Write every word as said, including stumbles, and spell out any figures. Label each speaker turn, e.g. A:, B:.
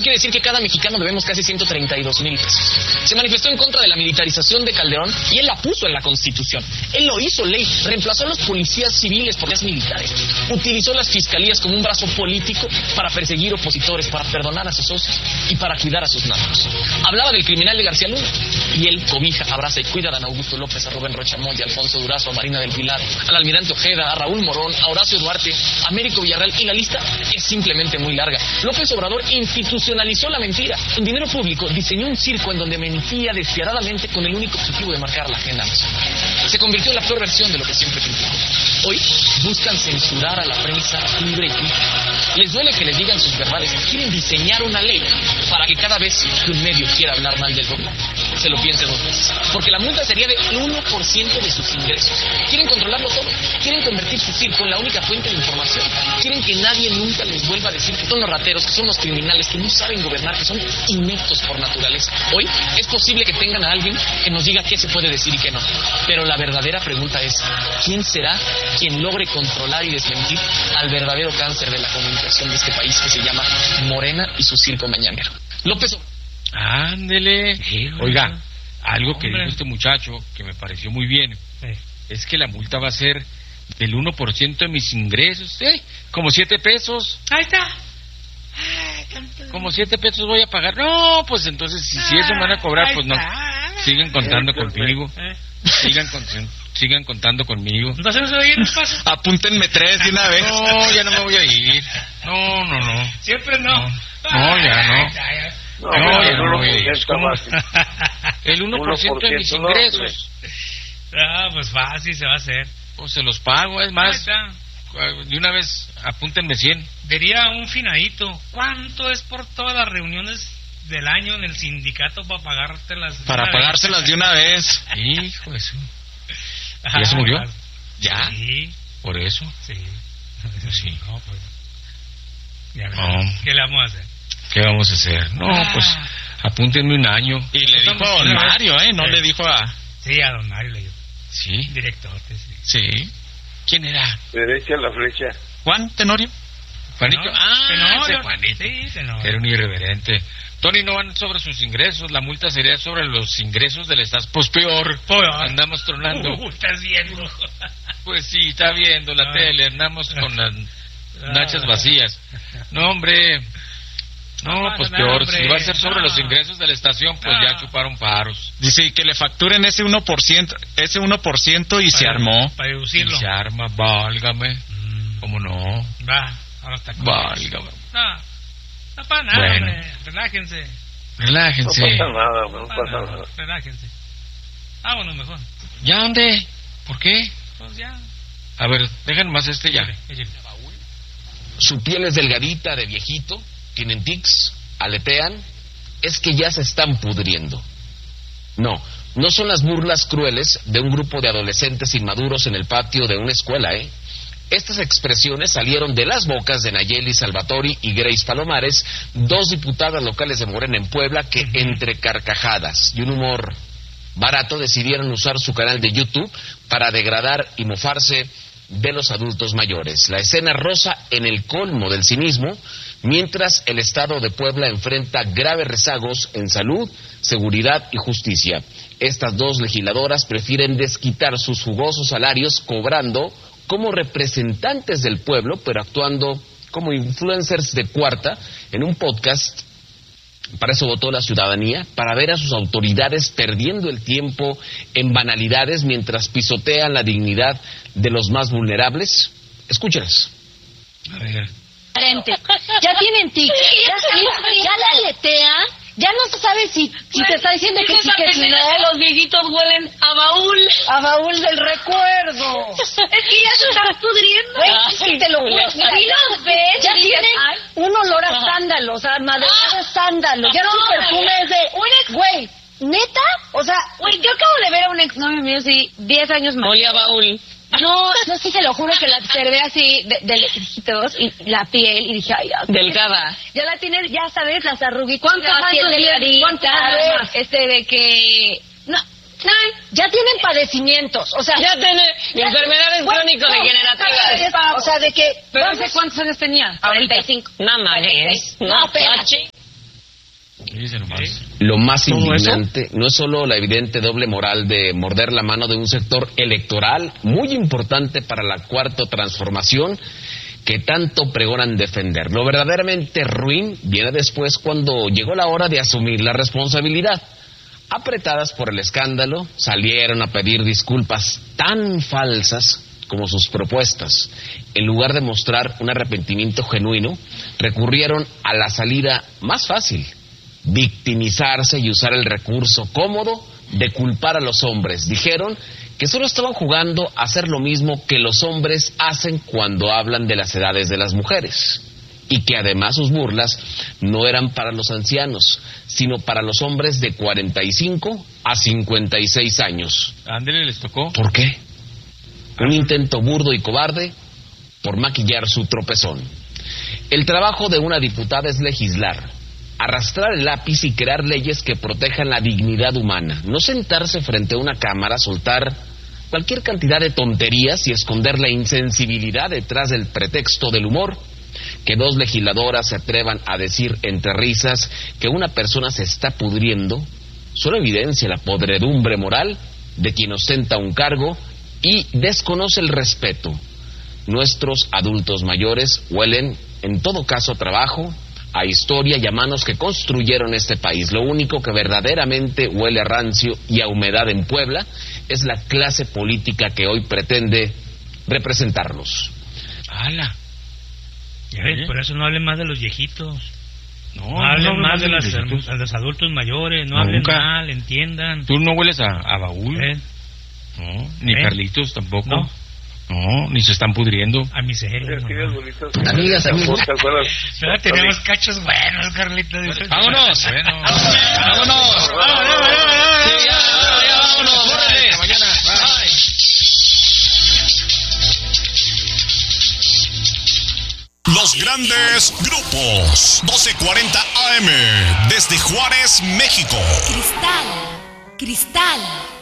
A: Eso quiere decir que cada mexicano debemos casi ciento treinta y dos mil pesos. Se manifestó en contra de la militarización de Calderón y él la puso en la Constitución. Él lo hizo ley, reemplazó a los policías civiles por policías militares. Utilizó las fiscalías como un brazo político para perseguir opositores, para perdonar a sus socios y para cuidar a sus narcos. Hablaba del criminal de García Luna y él cobija, abraza y cuida a Dan Augusto López, a Rubén Rocha Moya, a Alfonso Durazo, a Marina del Pilar, al almirante Ojeda, a Raúl Morón, a Horacio Duarte, a Américo Villarreal, y la lista es simplemente muy larga. López Obrador institucionalizó la mentira. Con dinero público diseñó un circo en donde mentía despiadadamente con el único objetivo de marcar la agenda nacional. Se convirtió en la peor versión de lo que siempre criticó. Hoy buscan censurar a la prensa libre y crítica. Les duele que les digan sus verdades. Quieren diseñar una ley para que cada vez que un medio quiera hablar mal del gobierno, se lo piense dos veces. Porque la multa sería de uno por ciento de sus ingresos. Quieren controlarlo todo. Quieren convertir su circo en la única fuente de información. Quieren que nadie nunca les vuelva a decir que son los rateros, que son los criminales, que no saben gobernar, que son ineptos por naturaleza. Hoy es posible que tengan a alguien que nos diga qué se puede decir y qué no. Pero la verdadera pregunta es, ¿quién será quien logre controlar y desmentir al verdadero cáncer de la comunicación de este país que se llama Morena y su circo mañanero? López Obrador.
B: Ándele.
C: Sí,
B: Oiga, algo que
C: hombre.
B: dijo este muchacho que me pareció muy bien,
C: Sí.
B: es que la multa va a ser del uno por ciento de mis ingresos, ¿eh? Como siete pesos.
C: Ahí está. Ay, tanto-
B: Como siete pesos voy a pagar. No, pues entonces, si, si eso me van a cobrar,
C: Ahí
B: pues no.
C: está.
B: Sigan contando conmigo.
C: Eh.
B: Sigan, con- sigan contando conmigo.
C: Entonces no se va a ir, ¿qué pasa?
D: Apúntenme tres de una vez.
B: No, ya no me voy a ir. No, no, no.
C: Siempre no.
B: No, no, ya no.
C: Ay, ya.
E: No,
B: No,
E: no,
B: ya no
E: no,
B: voy a ir.
E: ya está fácil.
B: El uno por ciento de mis
E: uno por ciento, no,
B: ingresos.
C: Ah, pues fácil se va a hacer.
B: Pues se los pago, es
C: Ahí
B: más.
C: está.
B: De una vez, apúntenme cien.
C: Diría un finadito, ¿cuánto es por todas las reuniones del año en el sindicato para pagarte las...
D: Para pagárselas de una vez.
B: Hijo de su.
C: Ah,
B: ¿Ya se murió?
C: claro.
B: ¿Ya?
C: Sí,
B: Por eso.
C: sí.
B: Sí.
C: No, pues... Ya ves,
B: No.
C: ¿qué le vamos a hacer?
B: ¿Qué vamos a hacer? No,
C: Ah.
B: pues apúntenme un año.
D: Y le dijo a don Mario, ¿eh? No
C: Sí.
D: le dijo a...
C: Sí, a don Mario le digo.
B: Sí,
C: Director, sí.
D: Sí.
B: ¿quién era?
E: Derecha la flecha.
D: ¿Juan Tenorio?
B: Juanito.
C: ¿No?
B: Ah,
C: Tenorio.
B: ese Juanito.
C: Sí, Tenorio.
B: Era un irreverente. Tony, no van sobre sus ingresos, la multa sería sobre los ingresos del Estado. Pues peor,
C: Peor.
B: andamos tronando.
C: Uh, estás viendo.
B: Pues sí, está viendo la
C: Ah.
B: tele, andamos con las
C: Ah.
B: nachas vacías. No, hombre, no,
C: No,
B: pues
C: no,
B: peor,
C: hombre,
B: si va a ser sobre
C: no.
B: los ingresos de la estación, pues
C: No.
B: ya chuparon paros.
D: Dice y que le facturen ese uno por ciento, ese uno por ciento y se
C: Para-
D: armó.
C: Para
B: Y
C: deducirlo.
B: se arma, válgame,
C: Mm,
B: ¿cómo no?
C: Va, ahora está con-
B: Válgame.
C: No, no para nada,
B: Bueno.
C: hombre. Relájense.
E: No
B: Relájense.
E: pasa nada, no
C: No
E: pasa
C: para nada.
E: nada.
C: Relájense. Vámonos mejor.
B: ¿Ya dónde? ¿Por qué?
C: Pues ya.
B: A ver, dejen más este ya.
C: Échale, échale.
A: Su piel es delgadita, de viejito, tienen tics, aletean, es que ya se están pudriendo. No, no son las burlas crueles de un grupo de adolescentes inmaduros en el patio de una escuela, ¿eh? Estas expresiones salieron de las bocas de Nayeli Salvatori y Grace Palomares, dos diputadas locales de Morena en Puebla, que entre carcajadas y un humor barato decidieron usar su canal de YouTube para degradar y mofarse de los adultos mayores. La escena rosa en el colmo del cinismo, mientras el Estado de Puebla enfrenta graves rezagos en salud, seguridad y justicia. Estas dos legisladoras prefieren desquitar sus jugosos salarios cobrando como representantes del pueblo, pero actuando como influencers de cuarta en un podcast. Para eso votó la ciudadanía, para ver a sus autoridades perdiendo el tiempo en banalidades mientras pisotean la dignidad de los más vulnerables. Escúchenlas.
B: A ver.
F: Ya tienen tic, ya, ya, ya la aletea, ya no se sabe si, si te está diciendo que sí, que si no.
G: Los viejitos huelen a baúl.
F: A baúl del recuerdo.
G: Es que ya se están pudriendo.
F: Güey, te lo juro, mira,
G: Si los ves,
F: ya
G: dices,
F: tienen
G: ay.
F: un olor a sándalo, o sea, madera de sándalo. Ya su perfume es de, güey, ¿neta? O sea,
G: Güey, yo acabo de ver a un exnovio mío, sí, diez años más.
H: Olía a baúl.
F: no, no, sí te lo juro que la observé así de, de lejitos y la piel y dije, ay, ya.
H: Delgada.
F: Ya la tienes, ya sabes, las arruguitas.
G: ¿Cuántos
F: así
G: años
F: el
G: tiene?
F: delgadito,
G: ¿Cuántos
F: a
G: años
F: ver,
G: más?
F: este de que no, no, ya tienen padecimientos, o sea,
H: Ya tiene enfermedades crónico-degenerativas.
F: o sea, de que
C: ¿Pero
F: vamos-
C: ese cuántos años tenía?
F: cuarenta y cinco.
H: No mames.
F: No,
H: No,
F: espérate.
H: Pachi.
B: Fíjese nomás.
A: Lo más
D: ¿Todo
A: indignante no es solo la evidente doble moral de morder la mano de un sector electoral muy importante para la cuarta transformación que tanto pregonan defender. Lo verdaderamente ruin viene después cuando llegó la hora de asumir la responsabilidad. Apretadas por el escándalo, salieron a pedir disculpas tan falsas como sus propuestas. En lugar de mostrar un arrepentimiento genuino, recurrieron a la salida más fácil: victimizarse y usar el recurso cómodo de culpar a los hombres. Dijeron que solo estaban jugando a hacer lo mismo que los hombres hacen cuando hablan de las edades de las mujeres, y que además sus burlas no eran para los ancianos, sino para los hombres de cuarenta y cinco a cincuenta y seis años.
B: Ándele, les tocó.
A: ¿Por qué? Un intento burdo y cobarde por maquillar su tropezón. El trabajo de una diputada es legislar, arrastrar el lápiz y crear leyes que protejan la dignidad humana, no sentarse frente a una cámara, soltar cualquier cantidad de tonterías y esconder la insensibilidad detrás del pretexto del humor. Que dos legisladoras se atrevan a decir entre risas que una persona se está pudriendo solo evidencia la podredumbre moral de quien ostenta un cargo y desconoce el respeto. Nuestros adultos mayores huelen, en todo caso, a trabajo, a historia y a manos que construyeron este país. Lo único que verdaderamente huele a rancio y a humedad en Puebla es la clase política que hoy pretende representarnos.
B: ¡Hala!
C: Ya ves, por eso no hablen más de los viejitos.
B: No,
C: No hablen
B: no,
C: más
B: no,
C: de,
B: no,
C: las,
B: los viejitos.
C: de los adultos mayores, no
B: Nunca.
C: hablen mal, entiendan.
B: Tú no hueles a, a baúl.
C: ¿Eh?
B: No, ni
C: ¿Eh?
B: Carlitos tampoco.
C: No.
B: No, ni se están pudriendo.
C: A miseria.
E: Esas
C: no.
E: tías bonitas.
A: Amigas, amigos.
E: ¿Te acuerdas?
C: Ahora tenemos cachos buenos, Carlitos.
B: ¡Vámonos! Bueno.
A: ¡Vámonos! Sí, ya, ya, ya, vámonos, órale.
B: Mañana. Bye.
I: Los grandes grupos. doce cuarenta A M desde Juárez, México.
J: Cristal, Cristal.